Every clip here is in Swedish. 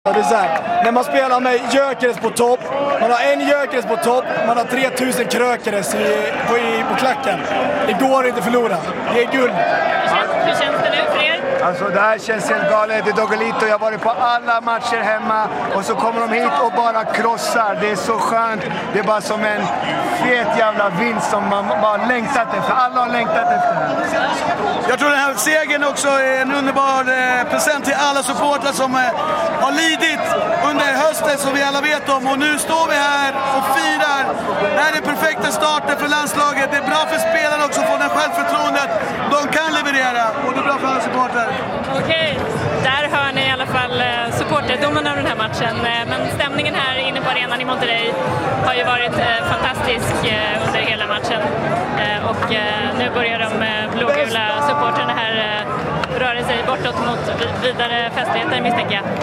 Det är så här, när man spelar med Gyökeres på topp, man har en Gyökeres på topp, man har 3000 Krökeres på klacken. Det går inte att förlora. Det är guld. Hur känns det nu för er? Alltså det här känns helt galet. Det är Doggelito. Jag har varit på alla matcher hemma och så kommer de hit och bara krossar. Det är så skönt. Det är bara som en fet jävla vinst som man bara längtat efter. Alla har längtat efter den. Jag tror den här segern också är en underbar present till alla supportrar som har lidit under hösten som vi alla vet om. Och nu står vi här och firar. Det här är perfekta starten för landslaget. Det är bra för spelarna också att få den självförtroendet. De kan leverera och det är bra för alla supportrar. Okej, där hör ni i alla fall supporterdomen av den här matchen. Men stämningen här inne på arenan i Monterrey har ju varit fantastisk under hela matchen. Och nu börjar de blågula supporterna här röra sig bortåt mot vidare festligheter, misstänker jag.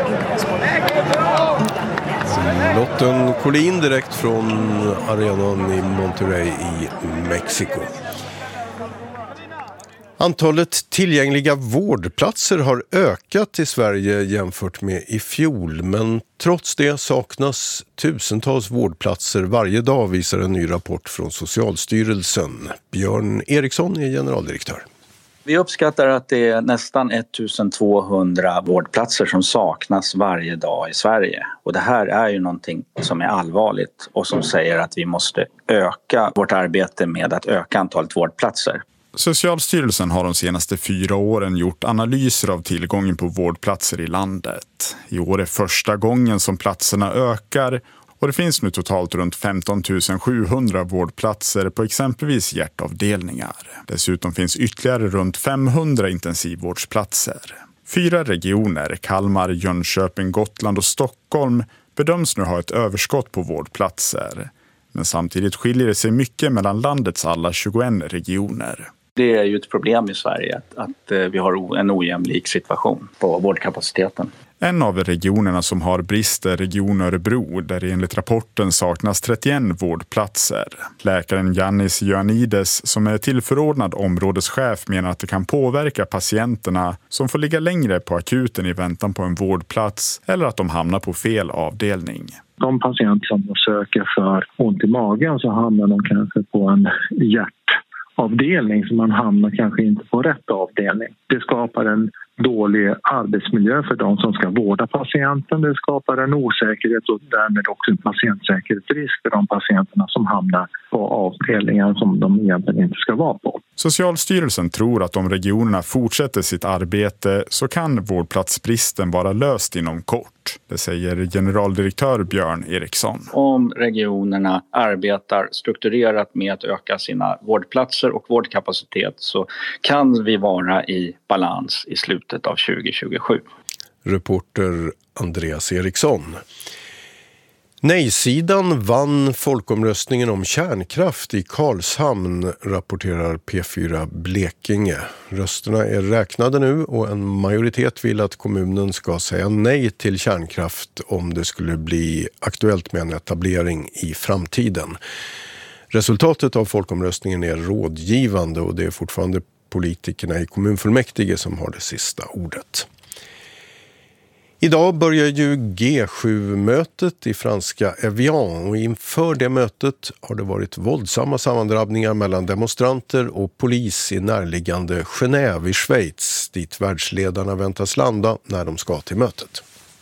Lotten Collin direkt från arenan i Monterrey i Mexiko. Antalet tillgängliga vårdplatser har ökat i Sverige jämfört med i fjol, men trots det saknas tusentals vårdplatser varje dag, visar en ny rapport från Socialstyrelsen. Björn Eriksson är generaldirektör. Vi uppskattar att det är nästan 1200 vårdplatser som saknas varje dag i Sverige. Och det här är ju någonting som är allvarligt och som säger att vi måste öka vårt arbete med att öka antalet vårdplatser. Socialstyrelsen har de senaste 4 åren gjort analyser av tillgången på vårdplatser i landet. I år är första gången som platserna ökar och det finns nu totalt runt 15 700 vårdplatser på exempelvis hjärtavdelningar. Dessutom finns ytterligare runt 500 intensivvårdsplatser. 4 regioner, Kalmar, Jönköping, Gotland och Stockholm, bedöms nu ha ett överskott på vårdplatser. Men samtidigt skiljer det sig mycket mellan landets alla 21 regioner. Det är ju ett problem i Sverige att vi har en ojämlik situation på vårdkapaciteten. En av regionerna som har brister är Region Örebro, där det enligt rapporten saknas 31 vårdplatser. Läkaren Yannis Ioannides, som är tillförordnad områdeschef, menar att det kan påverka patienterna som får ligga längre på akuten i väntan på en vårdplats eller att de hamnar på fel avdelning. De patienter som söker för ont i magen så hamnar de kanske på en hjärtavdelning, så man hamnar kanske inte på rätt avdelning. Det skapar en dålig arbetsmiljö för de som ska vårda patienten. Det skapar en osäkerhet och därmed också en patientsäkerhetsrisk för de patienterna som hamnar på avdelningar som de egentligen inte ska vara på. Socialstyrelsen tror att om regionerna fortsätter sitt arbete så kan vårdplatsbristen vara löst inom kort. Det säger generaldirektör Björn Eriksson. Om regionerna arbetar strukturerat med att öka sina vårdplatser och vårdkapacitet så kan vi vara i balans i slutet av 2027. Reporter Andreas Eriksson. Nej-sidan vann folkomröstningen om kärnkraft i Karlshamn, rapporterar P4 Blekinge. Rösterna är räknade nu och en majoritet vill att kommunen ska säga nej till kärnkraft om det skulle bli aktuellt med en etablering i framtiden. Resultatet av folkomröstningen är rådgivande och det är fortfarande politikerna i kommunfullmäktige som har det sista ordet. Idag börjar ju G7-mötet i franska Evian och inför det mötet har det varit våldsamma sammandrabbningar mellan demonstranter och polis i närliggande Genève i Schweiz, dit världsledarna väntas landa när de ska till mötet.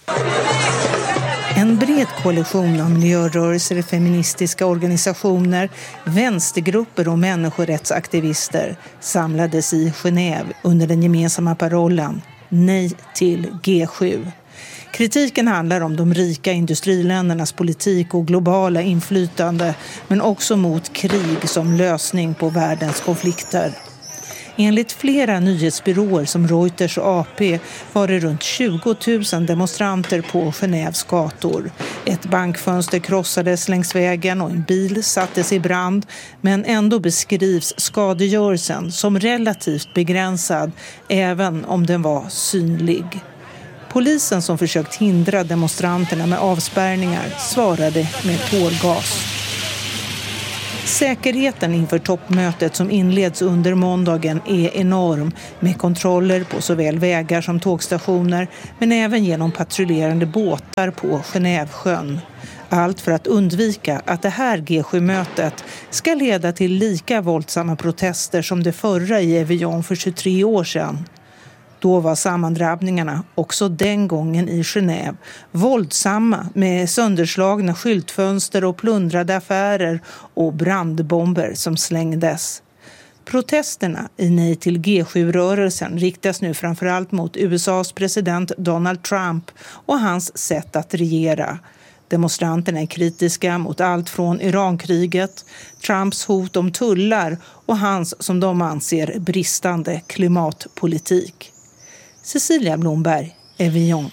En bred koalition av miljörörelser, feministiska organisationer, vänstergrupper och människorättsaktivister samlades i Genève under den gemensamma parollen Nej till G7. Kritiken handlar om de rika industriländernas politik och globala inflytande, men också mot krig som lösning på världens konflikter. Enligt flera nyhetsbyråer som Reuters och AP var det runt 20 000 demonstranter på Genèves gator. Ett bankfönster krossades längs vägen och en bil sattes i brand, men ändå beskrivs skadegörelsen som relativt begränsad även om den var synlig. Polisen som försökt hindra demonstranterna med avspärrningar svarade med tårgas. Säkerheten inför toppmötet som inleds under måndagen är enorm med kontroller på såväl vägar som tågstationer men även genom patrullerande båtar på Genèvesjön. Allt för att undvika att det här G7-mötet ska leda till lika våldsamma protester som det förra i Evian för 23 år sedan. Då var sammandrabbningarna också den gången i Genève våldsamma med sönderslagna skyltfönster och plundrade affärer och brandbomber som slängdes. Protesterna i nej till G7-rörelsen riktas nu framförallt mot USAs president Donald Trump och hans sätt att regera. Demonstranterna är kritiska mot allt från Irankriget, Trumps hot om tullar och hans, som de anser, bristande klimatpolitik. Cecilia Blomberg, Evian.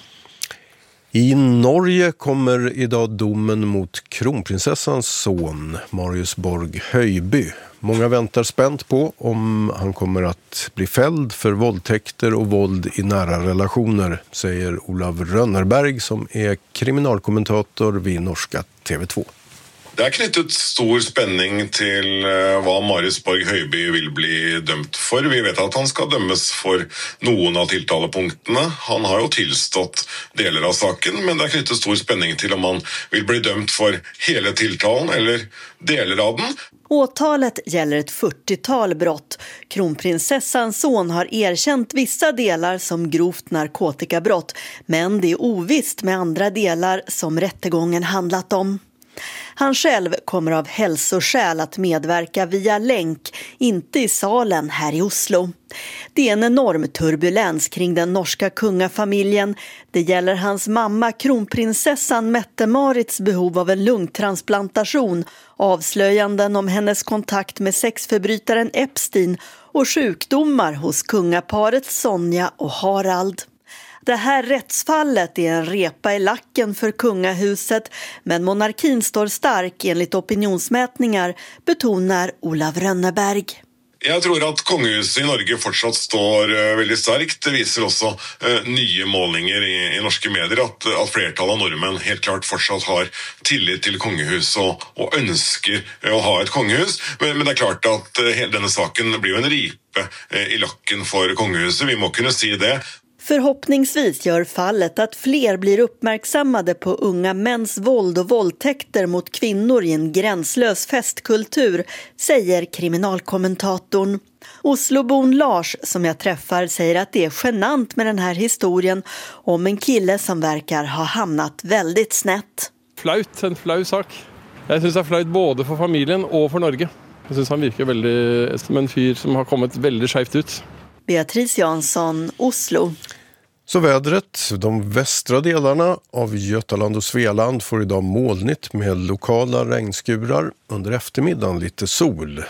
I Norge kommer idag domen mot kronprinsessans son Marius Borg Høiby. Många väntar spänt på om han kommer att bli fälld för våldtäkter och våld i nära relationer, säger Olav Rönnerberg som är kriminalkommentator vid norska TV2. Det är knyttet stor spänning till vad Marius Borg Høiby vill bli dömt för. Vi vet att han ska dömas för någon av tilltalepunkterna. Han har ju tillstått delar av saken, men det är knyttet stor spänning till om han vill bli dömt för hela tilltalen eller delar av den. Åtalet gäller ett 40-tal brott. Kronprinsessans son har erkänt vissa delar som grovt narkotikabrott, men det är ovisst med andra delar som rättegången handlat om. Han själv kommer av hälsoskäl att medverka via länk, inte i salen här i Oslo. Det är en enorm turbulens kring den norska kungafamiljen. Det gäller hans mamma, kronprinsessan Mette-Marits behov av en lungtransplantation, avslöjanden om hennes kontakt med sexförbrytaren Epstein och sjukdomar hos kungaparet Sonja och Harald. Det här rättsfallet är en repa i lacken för kungahuset, men monarkin står stark enligt opinionsmätningar, betonar Olav Rönneberg. Jag tror att kungahuset i Norge fortsatt står väldigt starkt. Det visar också nya målningar i norska medier att flertalet av norrmän helt klart fortsatt har tillit till kungahuset och önskar att ha ett kungahus. Men det är klart att hela denna saken blir en ripe i lacken för kungahuset. Vi må kunna se det. Förhoppningsvis gör fallet att fler blir uppmärksammade på unga mäns våld och våldtäkter mot kvinnor i en gränslös festkultur, säger kriminalkommentatorn. Oslobon Lars, som jag träffar, säger att det är genant med den här historien om en kille som verkar ha hamnat väldigt snett. En flau sak. Jag syns det är flaut både för familjen och för Norge. Jag syns han verkar väldigt som en fyr som har kommit väldigt skevt ut. Beatrice Jansson, Oslo. Så vädret, de västra delarna av Götaland och Svealand får idag molnigt med lokala regnskurar. Under eftermiddagen lite sol,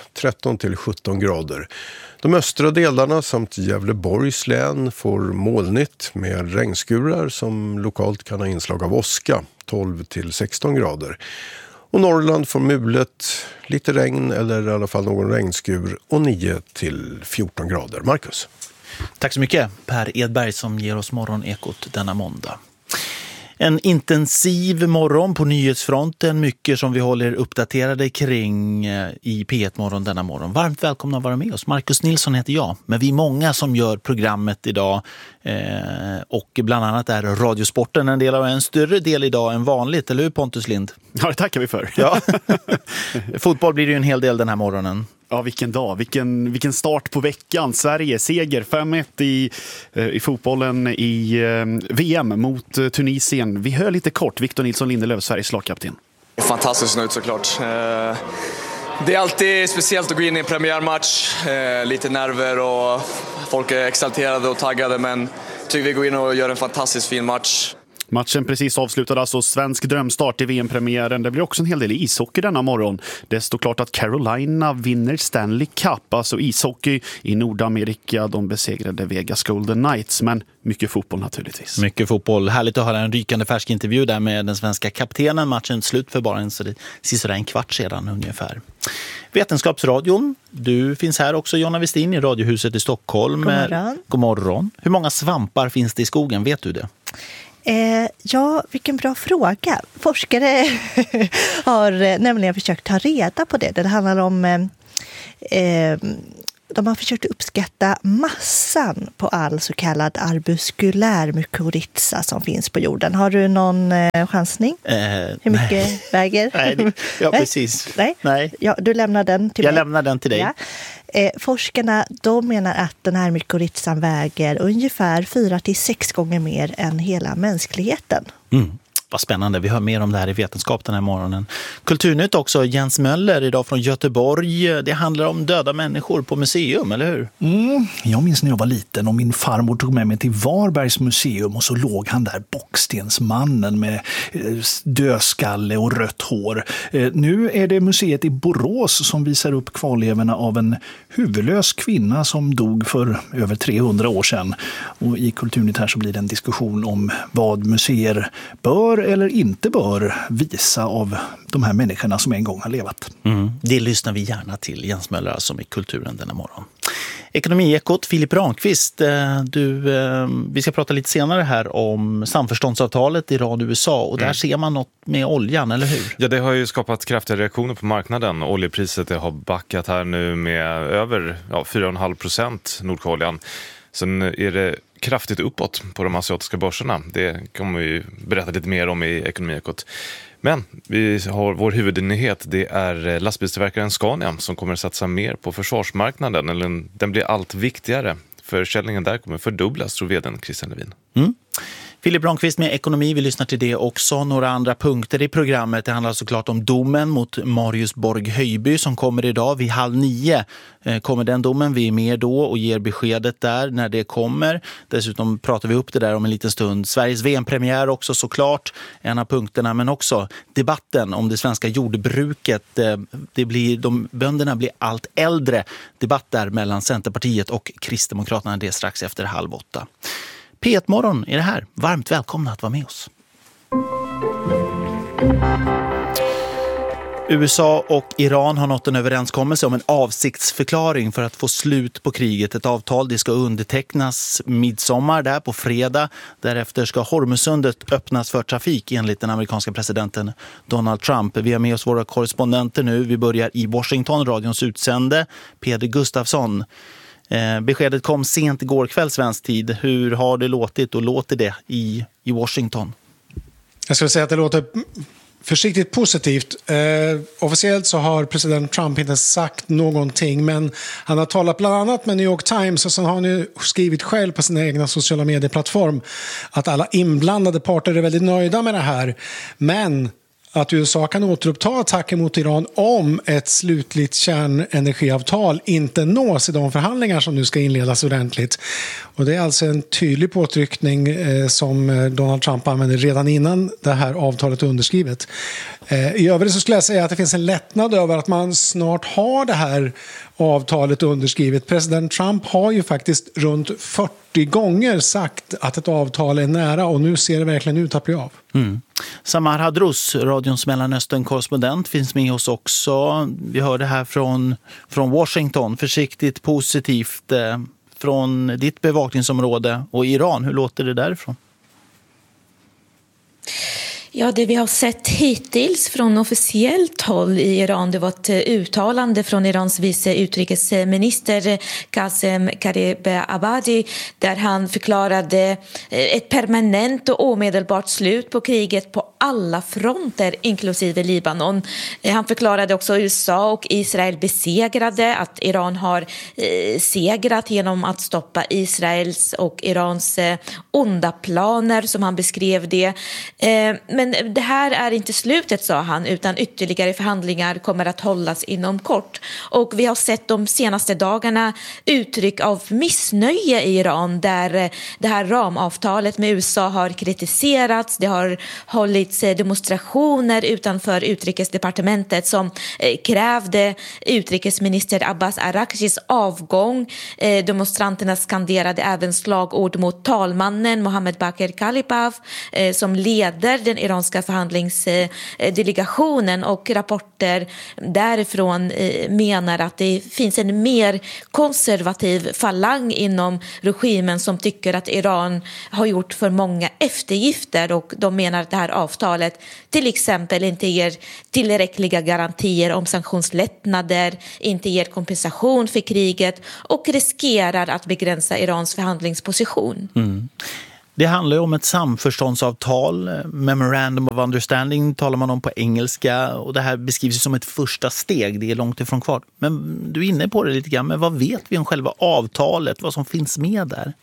13-17 grader. De östra delarna samt Gävleborgs län får molnigt med regnskurar som lokalt kan ha inslag av åska, 12-16 grader. Och Norrland får mulet, lite regn eller i alla fall någon regnskur och 9-14 grader. Marcus. Tack så mycket Per Edberg som ger oss morgonekot denna måndag. En intensiv morgon på nyhetsfronten, mycket som vi håller uppdaterade kring i P1-morgon denna morgon. Varmt välkomna att vara med oss. Marcus Nilsson heter jag, men vi är många som gör programmet idag och bland annat är Radiosporten en del av en större del idag än vanligt, eller hur Pontus Lind? Ja, det tackar vi för. Ja. Fotboll blir det ju en hel del den här morgonen. Ja, vilken dag, vilken start på veckan. Sverige seger 5-1 i fotbollen i VM mot Tunisien. Vi hör lite kort Victor Nilsson Lindelöf, Sveriges lagkapten. Fantastiskt nöjd såklart. Det är alltid speciellt att gå in i en premiärmatch. Lite nerver och folk är exalterade och taggade, men tycker vi går in och gör en fantastiskt fin match. Matchen precis avslutad, alltså svensk drömstart i VM-premiären. Det blir också en hel del ishockey denna morgon. Det står klart att Carolina vinner Stanley Cup, alltså ishockey i Nordamerika. De besegrade Vegas Golden Knights, men mycket fotboll naturligtvis. Mycket fotboll. Härligt att höra en rykande färsk intervju där med den svenska kaptenen. Matchen slut för bara en kvart sedan ungefär. Vetenskapsradion. Du finns här också, Jonna Westin, i Radiohuset i Stockholm. God morgon. God morgon. Hur många svampar finns det i skogen, vet du det? Ja, vilken bra fråga. Forskare har nämligen försökt ta reda på det. Det handlar om... De har försökt uppskatta massan på all så kallad arbuskulär mykorrhiza som finns på jorden. Har du någon chansning? Hur mycket väger? Nej, ja, precis. Nej. Ja, du lämnar den till mig. Jag lämnar den till dig. Ja. Forskarna de menar att den här mykorrhizan väger ungefär 4-6 gånger mer än hela mänskligheten. Vad spännande, vi hör mer om det här i Vetenskap den här morgonen. Kulturnytt också, Jens Möller idag från Göteborg. Det handlar om döda människor på museum, eller hur? Jag minns när jag var liten och min farmor tog med mig till Varbergs museum och så låg han där, bockstensmannen med dödskalle och rött hår. Nu är det museet i Borås som visar upp kvarlevorna av en huvudlös kvinna som dog för över 300 år sedan. Och i Kulturnytt här så blir det en diskussion om vad museer bör eller inte bör visa av de här människorna som en gång har levat. Det lyssnar vi gärna till, Jens Möller alltså med Kulturen denna morgon. Ekonomiekot, Filip Ramqvist, vi ska prata lite senare här om samförståndsavtalet Iran-USA och där ser man något med oljan, eller hur? Ja, det har ju skapat kraftiga reaktioner på marknaden. Oljepriset har backat här nu med över 4,5% Nordkorean. Sen är det kraftigt uppåt på de asiatiska börserna. Det kommer vi berätta lite mer om i Ekonomiekot. Men vi har vår huvudnyhet, det är lastbilstillverkaren Scania som kommer att satsa mer på försvarsmarknaden. Den blir allt viktigare. Försäljningen där kommer fördubblas, tror vdn Christian Levin. Filip Ramqvist med ekonomi, vi lyssnar till det också. Några andra punkter i programmet. Det handlar såklart om domen mot Marius Borg-Höjby som kommer idag vid 8:30. Kommer den domen, vi är med då och ger beskedet där när det kommer. Dessutom pratar vi upp det där om en liten stund. Sveriges VM-premiär också såklart, en av punkterna, men också debatten om det svenska jordbruket. Bönderna blir allt äldre. Debatt där mellan Centerpartiet och Kristdemokraterna, det är strax efter 7:30. P1-morgon är det här. Varmt välkomna att vara med oss. USA och Iran har nått en överenskommelse om en avsiktsförklaring för att få slut på kriget. Ett avtal det ska undertecknas midsommar där på fredag. Därefter ska Hormusundet öppnas för trafik enligt den amerikanska presidenten Donald Trump. Vi har med oss våra korrespondenter nu. Vi börjar i Washington, radions utsände Peder Gustafsson. Beskedet kom sent igår kväll svensk tid. Hur har det låtit och låter det i Washington? Jag skulle säga att det låter försiktigt positivt. Officiellt så har president Trump inte sagt någonting, men han har talat bland annat med New York Times och så har han ju skrivit själv på sin egna sociala medieplattform att alla inblandade parter är väldigt nöjda med det här. Men att USA kan återuppta attacken mot Iran om ett slutligt kärnenergiavtal inte nås i de förhandlingar som nu ska inledas ordentligt. Och det är alltså en tydlig påtryckning som Donald Trump använder redan innan det här avtalet är underskrivet. I övrigt så skulle jag säga att det finns en lättnad över att man snart har det här avtalet underskrivet. President Trump har ju faktiskt runt 40 gånger sagt att ett avtal är nära och nu ser det verkligen ut att bli av. Samar Hadrous, radions Mellanöstern-korrespondent, finns med oss också. Vi hör det här från Washington, försiktigt positivt från ditt bevakningsområde och Iran. Hur låter det därifrån? Ja, det vi har sett hittills från officiellt håll i Iran, det var ett uttalande från Irans vice utrikesminister Qasem Garibabadi där han förklarade ett permanent och omedelbart slut på kriget på alla fronter, inklusive Libanon. Han förklarade också USA och Israel besegrade, att Iran har segrat genom att stoppa Israels och Irans onda planer, som han beskrev det. Men det här är inte slutet, sa han, utan ytterligare förhandlingar kommer att hållas inom kort. Och vi har sett de senaste dagarna uttryck av missnöje i Iran där det här ramavtalet med USA har kritiserats. Det har hållits demonstrationer utanför utrikesdepartementet som krävde utrikesminister Abbas Araghchis avgång. Demonstranterna skanderade även slagord mot talmannen Mohammed Bakir Kalibaf som leder den iranska förhandlingsdelegationen, och rapporter därifrån menar att det finns en mer konservativ falang inom regimen som tycker att Iran har gjort för många eftergifter, och de menar att det här avtalet till exempel inte ger tillräckliga garantier om sanktionslättnader, inte ger kompensation för kriget och riskerar att begränsa Irans förhandlingsposition. Det handlar ju om ett samförståndsavtal, Memorandum of Understanding talar man om på engelska, och det här beskrivs som ett första steg, det är långt ifrån kvar. Men du är inne på det lite grann, men vad vet vi om själva avtalet, vad som finns med där?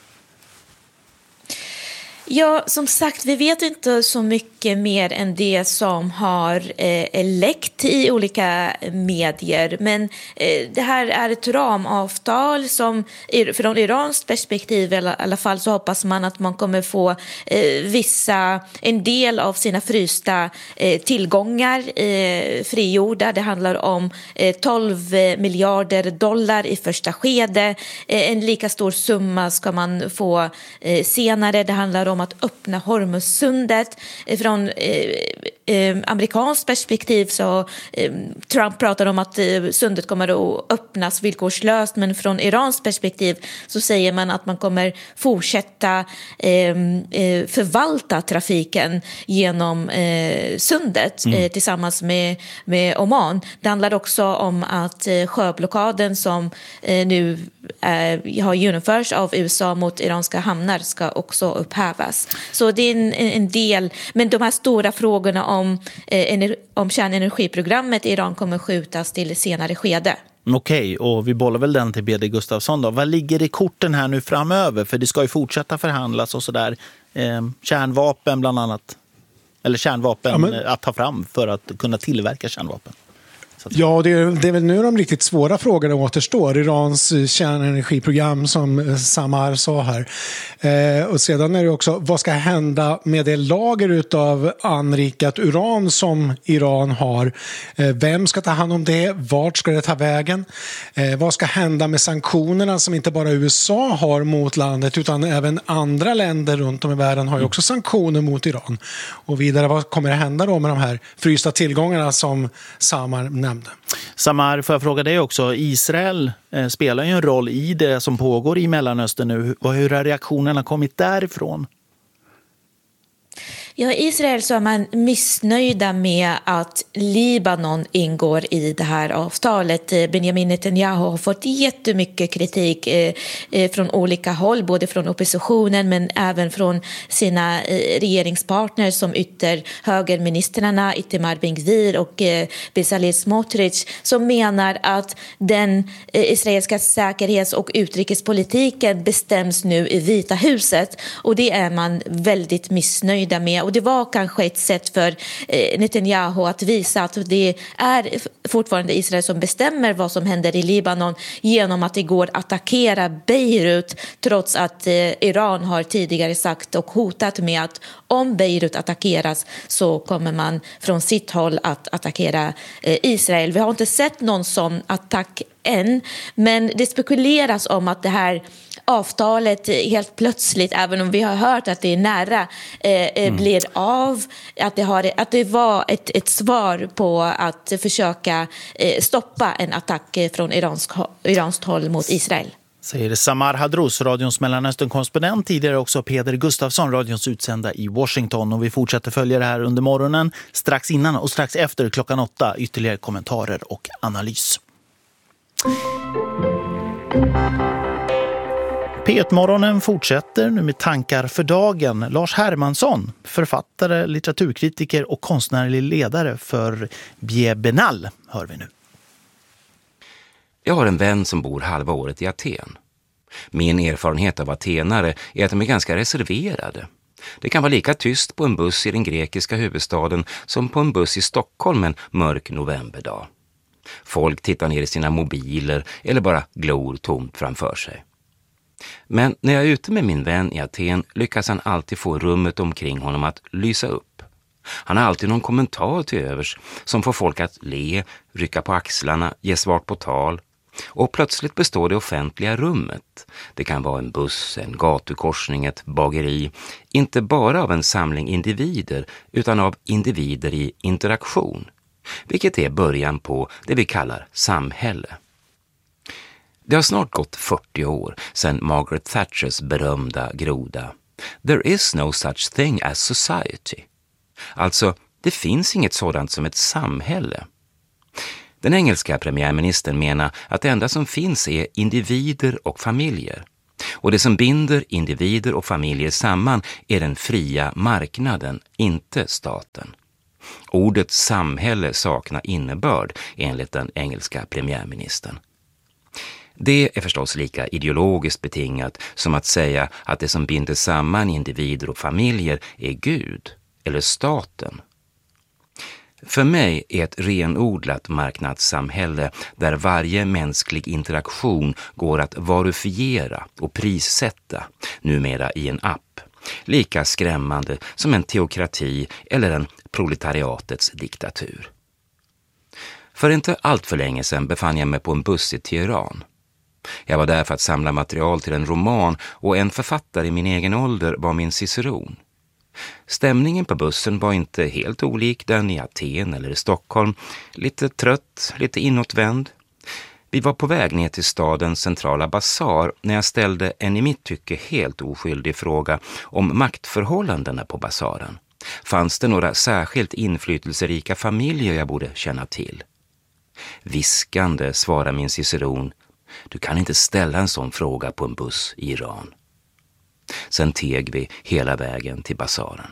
Ja, som sagt, vi vet inte så mycket mer än det som har läckt i olika medier. Men det här är ett ramavtal som från Irans perspektiv i alla fall så hoppas man att man kommer få en del av sina frysta tillgångar frigjorda. Det handlar om 12 miljarder dollar i första skede. En lika stor summa ska man få senare. Det handlar om att öppna Hormuzsundet. Från amerikanskt perspektiv så Trump pratar om att sundet kommer att öppnas villkorslöst, men från Irans perspektiv så säger man att man kommer fortsätta förvalta trafiken genom sundet tillsammans med Oman. Det handlar också om att sjöblockaden som nu har genomförts av USA mot iranska hamnar ska också upphävas. Så det är en del, men de här stora frågorna om kärnenergiprogrammet i Iran kommer skjutas till senare skede. Okej, och vi bollar väl den till B.D. Gustafsson då. Vad ligger i korten här nu framöver? För det ska ju fortsätta förhandlas och sådär. Kärnvapen bland annat. Eller kärnvapen att ta fram för att kunna tillverka kärnvapen. Ja, det är väl nu de riktigt svåra frågorna återstår. Irans kärnenergiprogram som Samar sa här. Och sedan är det också, vad ska hända med det lager utav anrikat uran som Iran har? Vem ska ta hand om det? Vart ska det ta vägen? Vad ska hända med sanktionerna som inte bara USA har mot landet utan även andra länder runt om i världen har ju också sanktioner mot Iran. Och vidare, vad kommer det hända då med de här frysta tillgångarna som Samar nämnde? Samar, får jag fråga dig också, Israel spelar ju en roll i det som pågår i Mellanöstern nu. Hur har reaktionerna kommit därifrån? Ja, i Israel så är man missnöjda med att Libanon ingår i det här avtalet. Benjamin Netanyahu har fått jättemycket kritik från olika håll, både från oppositionen men även från sina regeringspartner som högerministrarna Itamar Ben-Gvir och Bezalel Smotrich, som menar att den israeliska säkerhets- och utrikespolitiken bestäms nu i Vita huset, och det är man väldigt missnöjda med. Och det var kanske ett sätt för Netanyahu att visa att det är fortfarande Israel som bestämmer vad som händer i Libanon genom att det går att attackera Beirut, trots att Iran har tidigare sagt och hotat med att om Beirut attackeras så kommer man från sitt håll att attackera Israel. Vi har inte sett någon sån attack än, men det spekuleras om att det här avtalet helt plötsligt, även om vi har hört att det är nära, blir av, att det var ett svar på att försöka stoppa en attack från iranskt håll mot Israel. Säger Samar Hadrous, radions Mellanöstern-korrespondent, tidigare också Peder Gustafsson, radions utsända i Washington. Och vi fortsätter följa det här under morgonen, strax innan och strax efter 8:00, ytterligare kommentarer och analys. P1-morgonen fortsätter nu med tankar för dagen. Lars Hermansson, författare, litteraturkritiker och konstnärlig ledare för Biennale, hör vi nu. Jag har en vän som bor halva året i Aten. Min erfarenhet av atenare är att de är ganska reserverade. Det kan vara lika tyst på en buss i den grekiska huvudstaden som på en buss i Stockholm en mörk novemberdag. Folk tittar ner i sina mobiler eller bara glor tomt framför sig. Men när jag är ute med min vän i Aten lyckas han alltid få rummet omkring honom att lysa upp. Han har alltid någon kommentar till övers som får folk att le, rycka på axlarna, ge svart på tal. Och plötsligt består det offentliga rummet, det kan vara en buss, en gatukorsning, ett bageri, inte bara av en samling individer utan av individer i interaktion, vilket är början på det vi kallar samhälle. Det har snart gått 40 år sedan Margaret Thatchers berömda groda "There is no such thing as society". Alltså, det finns inget sådant som ett samhälle. Den engelska premiärministern menar att det enda som finns är individer och familjer. Och det som binder individer och familjer samman är den fria marknaden, inte staten. Ordet samhälle saknar innebörd enligt den engelska premiärministern. Det är förstås lika ideologiskt betingat som att säga att det som binder samman individer och familjer är Gud eller staten. För mig är ett renodlat marknadssamhälle där varje mänsklig interaktion går att varufiera och prissätta, numera i en app, lika skrämmande som en teokrati eller en proletariatets diktatur. För inte allt för länge sedan befann jag mig på en buss i Teheran. Jag var där för att samla material till en roman och en författare i min egen ålder var min ciceron. Stämningen på bussen var inte helt olik den i Aten eller i Stockholm. Lite trött, lite inåtvänd. Vi var på väg ner till stadens centrala basar när jag ställde en i mitt tycke helt oskyldig fråga om maktförhållandena på basaren. Fanns det några särskilt inflytelserika familjer jag borde känna till? Viskande svarade min ciceron: "Du kan inte ställa en sån fråga på en buss i Iran." Sen teg vi hela vägen till basaren.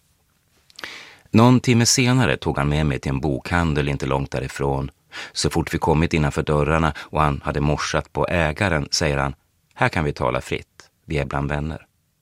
Någon timme senare tog han med mig till en bokhandel inte långt därifrån. Så fort vi kommit innanför dörrarna och han hade morsat på ägaren, säger han: "Här kan vi tala fritt, vi är bland vänner."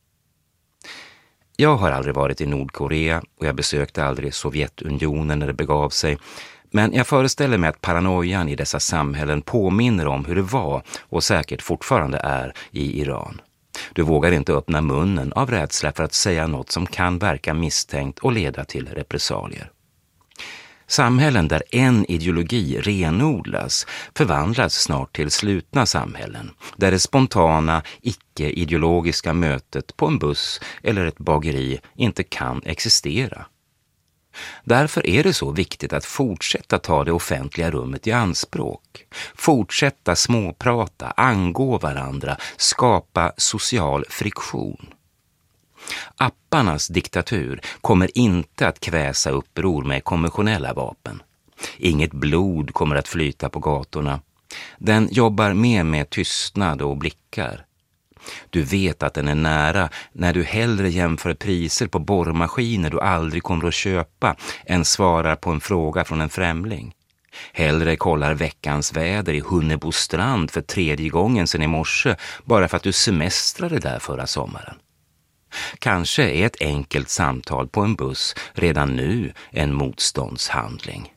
Jag har aldrig varit i Nordkorea och jag besökte aldrig Sovjetunionen när det begav sig. Men jag föreställer mig att paranoian i dessa samhällen påminner om hur det var och säkert fortfarande är i Iran. Du vågar inte öppna munnen av rädsla för att säga något som kan verka misstänkt och leda till repressalier. Samhällen där en ideologi renodlas förvandlas snart till slutna samhällen, där det spontana, icke-ideologiska mötet på en buss eller ett bageri inte kan existera. Därför är det så viktigt att fortsätta ta det offentliga rummet i anspråk. Fortsätta småprata, angå varandra, skapa social friktion. Apparnas diktatur kommer inte att kväsa uppror med konventionella vapen. Inget blod kommer att flyta på gatorna. Den jobbar mer med tystnad och blickar. Du vet att den är nära när du hellre jämför priser på borrmaskiner du aldrig kommer att köpa än svarar på en fråga från en främling. Hellre kollar veckans väder i Hunnebostrand för 3:e gången sedan i morse bara för att du semestrade där förra sommaren. Kanske är ett enkelt samtal på en buss redan nu en motståndshandling.